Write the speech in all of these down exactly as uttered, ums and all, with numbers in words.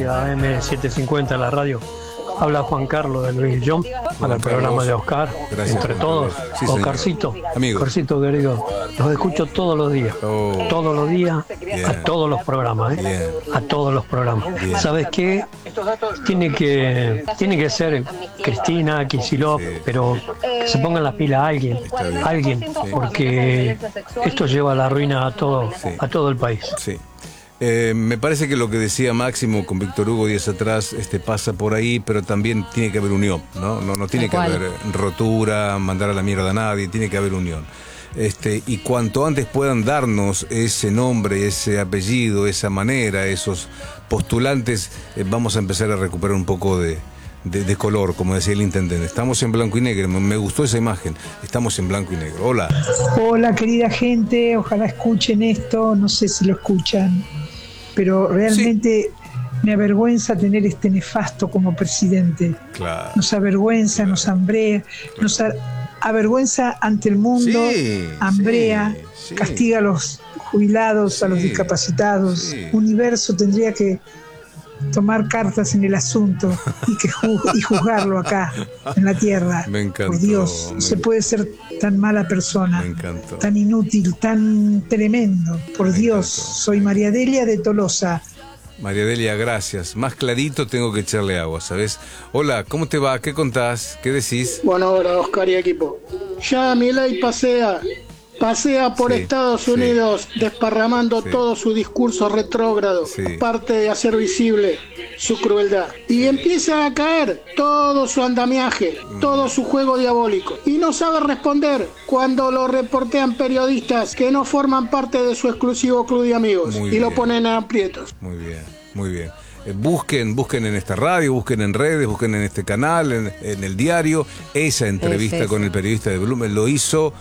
días, A M setecientos cincuenta, la radio. Habla Juan Carlos de Luis John para el programa de Oscar. Gracias, Entre todos, sí, Oscarcito, amigo. Oscarcito querido, los escucho todos los días, oh. todos los días, Bien. a todos los programas, ¿eh? Bien. a todos los programas. Bien. ¿Sabes qué? Tiene que, tiene que ser Cristina, Kicillof, Sí. pero que se pongan las pilas a alguien, Está bien. alguien, Sí. porque esto lleva a la ruina a todo, Sí. a todo el país. Sí. Eh, me parece que lo que decía Máximo con Víctor Hugo días atrás este, pasa por ahí, pero también tiene que haber unión, ¿no? No, no tiene que haber rotura, mandar a la mierda a nadie, tiene que haber unión. Este, y cuanto antes puedan darnos ese nombre, ese apellido, esa manera, esos postulantes, eh, vamos a empezar a recuperar un poco de, de, de color, como decía el intendente. Estamos en blanco y negro, me, me gustó esa imagen, estamos en blanco y negro. Hola. Hola querida gente, ojalá escuchen esto, no sé si lo escuchan, pero realmente sí. Me avergüenza tener este nefasto como presidente. Claro. Nos avergüenza, claro. nos hambrea, nos a- avergüenza ante el mundo, sí, hambrea, sí, sí. castiga a los jubilados, sí, a los discapacitados. Sí. Universo tendría que tomar cartas en el asunto y que ju- y juzgarlo acá en la tierra. Me encantó. Por Dios, no se puede ser tan mala persona, me encantó. tan inútil, tan tremendo. Por me Dios, encantó. soy María Delia de Tolosa. María Delia, gracias. Más clarito tengo que echarle agua, ¿sabes? Hola, ¿cómo te va? ¿Qué contás? ¿Qué decís? Buena hora, Oscar y equipo. Ya Milei pasea, pasea por Sí, Estados sí. Unidos desparramando Sí. todo su discurso retrógrado, Sí. aparte de hacer visible su crueldad. Y empieza a caer todo su andamiaje, Mm. todo su juego diabólico. Y no sabe responder cuando lo reportean periodistas que no forman parte de su exclusivo club de amigos. Muy y lo bien. ponen a aprietos. Muy bien, muy bien. Eh, busquen, busquen en esta radio, busquen en redes, busquen en este canal, en, en el diario. Esa entrevista Ese, con el periodista de Bloomberg lo hizo,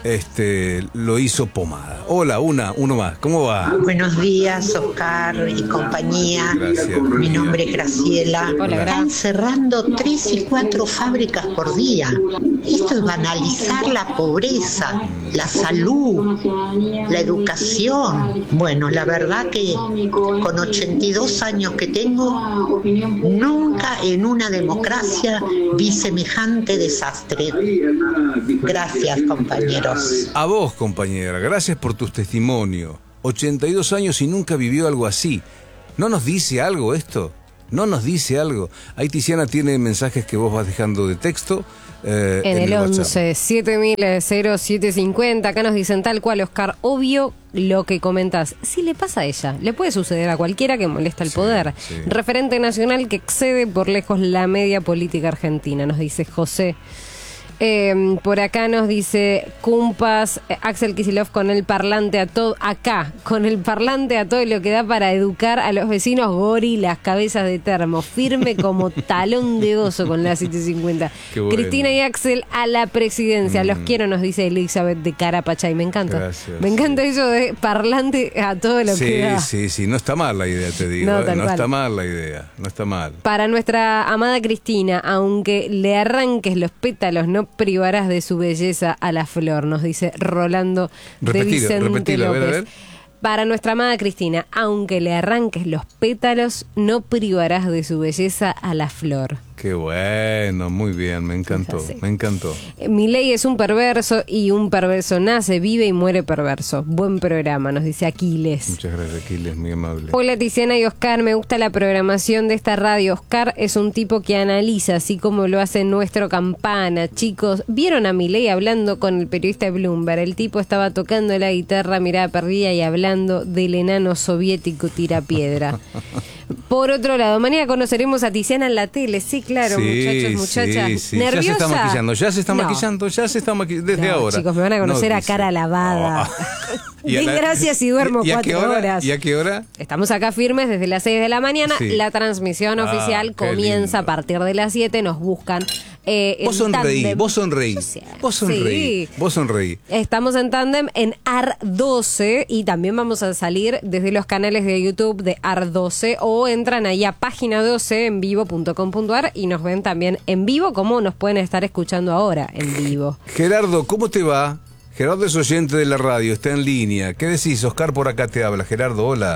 este, lo hizo pomada. Hola, una, uno más. ¿Cómo va? Buenos días, Oscar y compañía. Gracias. Mi nombre es Graciela. Hola, Gra. Están cerrando tres y cuatro fábricas por día. Esto es banalizar la pobreza, la salud, la educación. Bueno, la verdad que con ochenta y dos años que tengo, nunca en una democracia vi semejante desastre. Gracias, compañeros. A vos, compañera, gracias por tu testimonio. ochenta y dos años y nunca vivió algo así. ¿No nos dice algo esto? ¿No nos dice algo? Ahí Tiziana tiene mensajes que vos vas dejando de texto. Eh, En, en el, el WhatsApp. once siete mil cero siete cincuenta, acá nos dicen tal cual, Oscar, obvio lo que comentás. Si le pasa a ella, le puede suceder a cualquiera que molesta el Sí, poder. sí. Referente nacional que excede por lejos la media política argentina, nos dice José. Eh, por acá nos dice Cumpas, eh, Axel Kicillof con el parlante a todo, acá, con el parlante a todo lo que da para educar a los vecinos gorilas, cabezas de termo, firme como talón de oso con la setecientos cincuenta. Qué bueno. Cristina y Axel a la presidencia, Mm. los quiero, nos dice Elizabeth de Carapachay, me encanta. Gracias, me encanta sí. eso de parlante a todo lo Sí, que da. sí, sí, no está mal la idea, te digo. No, eh, tal No cual. está mal la idea, no está mal. Para nuestra amada Cristina, aunque le arranques los pétalos, no privarás de su belleza a la flor, nos dice Rolando de Repetilo, Vicente repetilo, a ver, a López. ver. Para nuestra amada Cristina, aunque le arranques los pétalos, no privarás de su belleza a la flor. Qué bueno, muy bien, me encantó, Es así. me encantó. Eh, Milei es un perverso y un perverso nace, vive y muere perverso. Buen programa, nos dice Aquiles. Muchas gracias, Aquiles, muy amable. Hola Tiziana y Oscar, me gusta la programación de esta radio. Oscar es un tipo que analiza, así como lo hace nuestro Campana. Chicos, ¿vieron a Milei hablando con el periodista de Bloomberg? El tipo estaba tocando la guitarra, mirada perdida y hablando del enano soviético tirapiedra. Por otro lado, mañana conoceremos a Tiziana en la tele. Sí, claro, Sí, muchachos, muchachas. sí, sí. ¿Nerviosa? Ya se está maquillando, ya se está No. maquillando, ya se está maquillando desde No, ahora. chicos, me van a conocer No, a dice. cara lavada. Oh. ¿Y a Den la- gracias y duermo ¿Y a qué cuatro hora? horas. ¿Y a qué hora? Estamos acá firmes desde las seis de la mañana. Sí. La transmisión Ah, oficial qué comienza lindo. a partir de las siete. Nos buscan. Eh, Vos en sonreí, tándem. vos sonreí, Yo sé. vos sonreí, Sí. vos sonreí. Estamos en tándem en A R doce y también vamos a salir desde los canales de YouTube de A R doce o entran ahí a página doce en vivo punto com punto a r y nos ven también en vivo como nos pueden estar escuchando ahora en vivo. Gerardo, ¿cómo te va? Gerardo es oyente de la radio, está en línea. ¿Qué decís? Oscar por acá te habla. Gerardo, hola.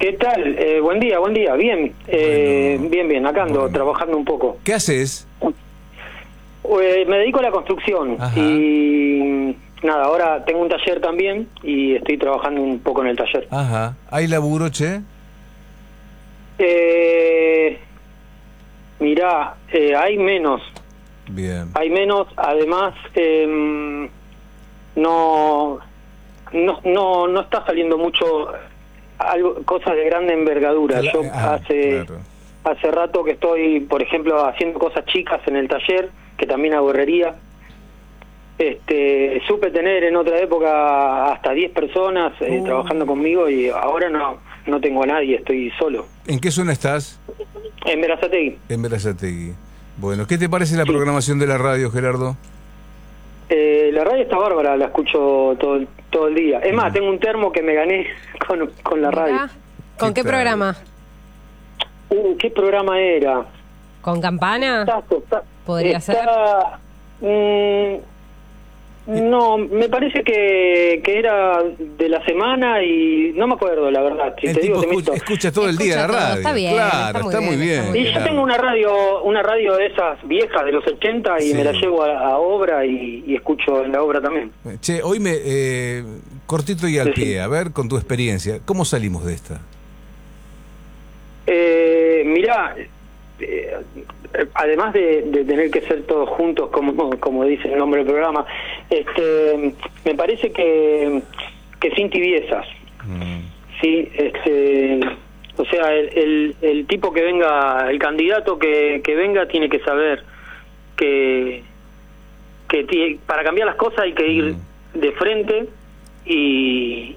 ¿Qué tal? Eh, buen día, buen día. Bien, eh, Bueno, bien, bien. Acá ando bueno. trabajando un poco. ¿Qué haces? Eh, me dedico a la construcción. Ajá. Y nada, ahora tengo un taller también y estoy trabajando un poco en el taller. Ajá. ¿Hay laburo, che? Eh, mirá, eh, hay menos. Bien. Hay menos, además, eh, no, no, no, no está saliendo mucho algo, cosas de grande envergadura. Cla- Yo ah, hace claro. hace rato que estoy, por ejemplo, haciendo cosas chicas en el taller, que también hago herrería. Este, supe tener en otra época hasta diez personas eh, Oh. trabajando conmigo y ahora no, no tengo a nadie, estoy solo. ¿En qué zona estás? En Berazategui. En Berazategui. Bueno, ¿qué te parece la programación de la radio, Gerardo? Eh, la radio está bárbara, la escucho todo, el- todo el día. Es más, tengo un termo que me gané con, con la radio. Mirá, ¿con ¿Qué qué, tal? programa? Uh, ¿qué programa era? ¿Con campana? Está- está- ¿Podría está- mm, no, me parece que, que era de la semana y no me acuerdo, la verdad. Si El te digo, tipo te escucha, miento. escucha todo el día la Escucha todo, radio. está bien, claro, está muy está muy bien, bien. está muy Y bien. yo tengo una radio, una radio de esas viejas de los ochenta y Sí. me la llevo a, a obra y, y escucho en la obra también. Che, hoy me eh, cortito y al Sí, sí. pie, a ver, con tu experiencia, ¿cómo salimos de esta? Eh, mirá, eh, además de, de tener que ser todos juntos, como como dice el nombre del programa, este, me parece que, que sin tibiezas. Mm. Sí, este, o sea, el, el, el tipo que venga, el candidato que, que venga tiene que saber que, que tie- para cambiar las cosas hay que ir de frente y,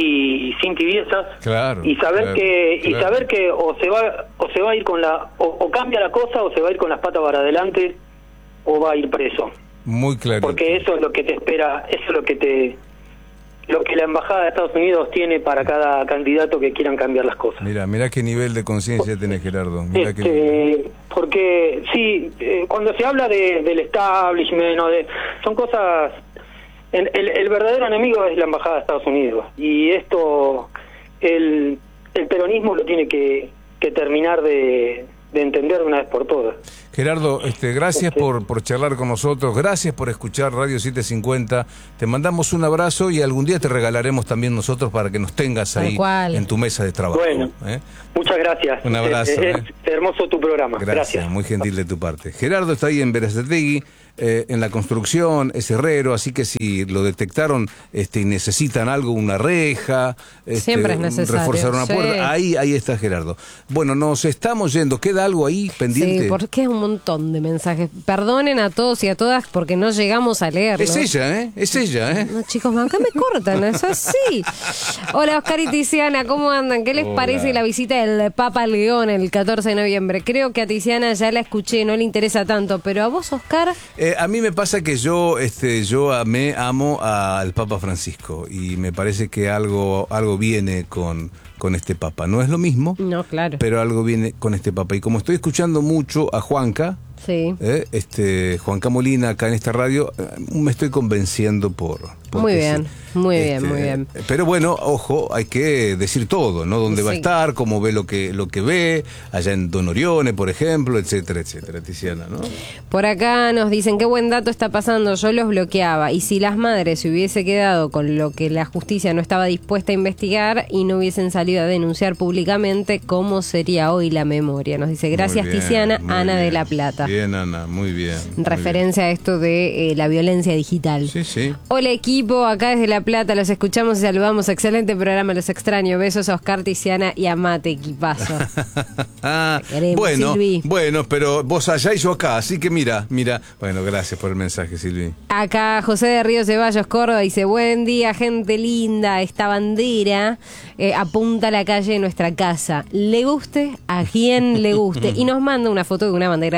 y sin tibiezas, Claro, y saber claro, que y claro. saber que o se va o se va a ir con la o, o cambia la cosa o se va a ir con las patas para adelante o va a ir preso, Muy claro. porque eso es lo que te espera, eso es lo que te lo que la embajada de Estados Unidos tiene para cada candidato que quieran cambiar las cosas. Mira, mira qué nivel de conciencia tenés, Gerardo. Mirá qué nivel. Este, porque sí, eh, cuando se habla de, del establishment o de, son cosas, el, el, el verdadero enemigo es la embajada de Estados Unidos y esto el, el peronismo lo tiene que, que terminar de, de entender de una vez por todas. Gerardo, este, gracias por, por charlar con nosotros, gracias por escuchar Radio setecientos cincuenta, te mandamos un abrazo y algún día te regalaremos también nosotros para que nos tengas Tal ahí cual. en tu mesa de trabajo. Bueno, ¿eh? muchas gracias. Un abrazo, Es, es- eh. es hermoso tu programa. Gracias, Gracias. muy gentil de tu parte. Gerardo está ahí en Berazategui, eh, en la construcción, es herrero, así que si lo detectaron este, y necesitan algo, una reja, este, Siempre es necesario, reforzar una sí. puerta, ahí, ahí está Gerardo. Bueno, nos estamos yendo, ¿queda algo ahí pendiente? Sí, porque es un montón de mensajes. Perdonen a todos y a todas porque no llegamos a leerlos. Es ella, ¿eh? Es ella, ¿eh? No, chicos, acá me cortan, es así. Hola, Oscar y Tiziana, ¿cómo andan? ¿Qué les Hola. parece la visita del Papa León el catorce de noviembre? Creo que a Tiziana ya la escuché, no le interesa tanto, pero a vos, Oscar, Eh, a mí me pasa que yo, este, yo amé, amo al Papa Francisco y me parece que algo, algo viene con, con este Papa. No es lo mismo, no, claro. pero algo viene con este Papa. Y como estoy escuchando mucho a Juanca, Sí. eh, este, Juanca Molina acá en esta radio, eh, me estoy convenciendo por... porque Muy bien, sí. muy bien, muy bien. Pero bueno, ojo, hay que decir todo, ¿no? Dónde va a Sí. estar, cómo ve lo que, lo que ve, allá en Don Orione, por ejemplo, etcétera, etcétera, Tiziana, ¿no? Por acá nos dicen qué buen dato está pasando, yo los bloqueaba. Y si las madres se hubiese quedado con lo que la justicia no estaba dispuesta a investigar y no hubiesen salido a denunciar públicamente, ¿cómo sería hoy la memoria? Nos dice, gracias Muy bien, Tiziana, muy Ana de bien. la Plata. Bien, Ana, muy bien. muy Referencia a esto de eh, la violencia digital. bien. Sí, sí. Hola equipo, acá desde La Plata los escuchamos y saludamos. Excelente programa, los extraño. Besos a Oscar, Tiziana y a Mate, equipazo. Ah, Te queremos, bueno, Silvi. bueno, pero vos allá y yo acá, así que mira, mira. Bueno, gracias por el mensaje, Silvi. Acá José de Río Ceballos, Córdoba, dice, buen día, gente linda, esta bandera eh, apunta a la calle de nuestra casa. Le guste a quien le guste. Y nos manda una foto de una bandera argentina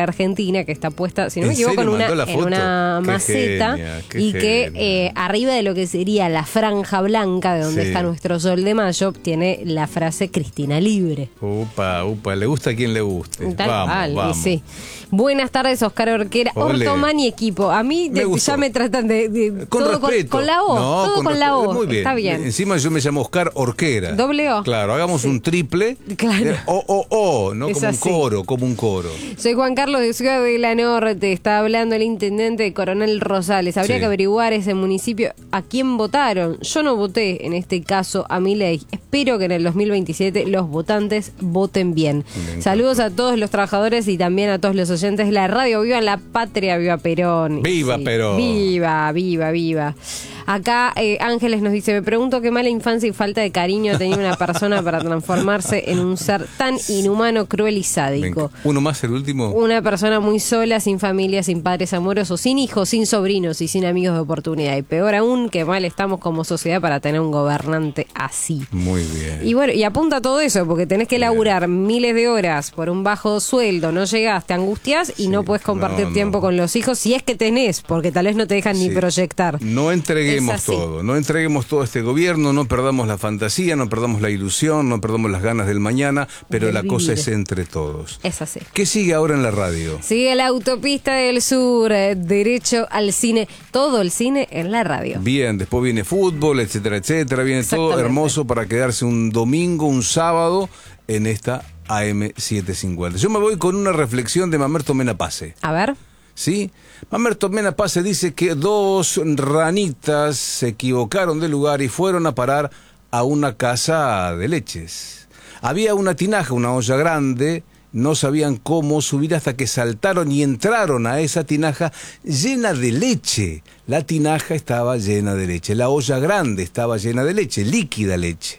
cortina que está puesta, si no me ¿En equivoco, en serio una, mandó la en foto? una Qué maceta, genia, qué y que genia. eh, arriba de lo que sería la franja blanca de donde Sí. está nuestro sol de mayo, tiene la frase Cristina libre. Upa, upa, le gusta a quien le guste. Tal vamos, cual, y vamos. sí. Buenas tardes, Oscar Orquera. Ole. Ortomán y equipo. A mí Me de- gustó. ya me tratan de... de- Con todo respeto. Con, con la O. No, todo con, la respeto. O. Muy bien. Está bien. Encima yo me llamo Oscar Orquera. Doble O. Claro, hagamos Sí. un triple. Claro. Eh, O, O, O, ¿no? Es Como así. un coro, como un coro. Soy Juan Carlos de Ciudad de la Norte. Está hablando el intendente Coronel Rosales. Habría Sí. que averiguar ese municipio a quién votaron. Yo no voté en este caso a Milei. Espero que en el dos mil veintisiete los votantes voten bien. Me Saludos a todos los trabajadores y también a todos los oyentes de la radio. Viva la patria, viva Perón. Viva Perón. Viva, viva, viva. Acá eh, Ángeles nos dice, me pregunto qué mala infancia y falta de cariño tenía una persona para transformarse en un ser tan inhumano, cruel y sádico. Venga. Uno más, el último. Una persona muy sola, sin familia, sin padres amorosos, sin hijos, sin sobrinos y sin amigos de oportunidad. Y peor aún, que mal estamos como sociedad para tener un gobernante así. Muy bien. Y bueno, y apunta a todo eso, porque tenés que laburar miles de horas por un bajo sueldo, no llegás, te angustias y Sí, no puedes compartir no, no. tiempo con los hijos, si es que tenés, porque tal vez no te dejan ni Sí. proyectar. No entreguemos Es así. todo, no entreguemos todo a este gobierno, no perdamos la fantasía, no perdamos la ilusión, no perdamos las ganas del mañana, pero Del la cosa vivir. es entre todos. Es así. ¿Qué sigue ahora en la radio? Sigue la autopista del sur, eh, derecho al cine, todo el cine en la radio. Bien, después viene fútbol, etcétera, etcétera, viene todo Exactamente. hermoso para quedarse un domingo, un sábado en esta A M setecientos cincuenta. Yo me voy con una reflexión de Mamerto Mena Pase. A ver. ¿Sí? Mamerto Mena Pase dice que dos ranitas se equivocaron de lugar y fueron a parar a una casa de leches. Había una tinaja, una olla grande, no sabían cómo subir hasta que saltaron y entraron a esa tinaja llena de leche. La tinaja estaba llena de leche, la olla grande estaba llena de leche, líquida leche.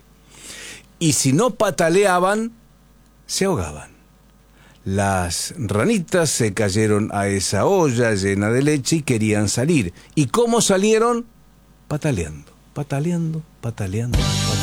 Y si no pataleaban, se ahogaban. Las ranitas se cayeron a esa olla llena de leche y querían salir. ¿Y cómo salieron? Pataleando, pataleando, pataleando, pataleando.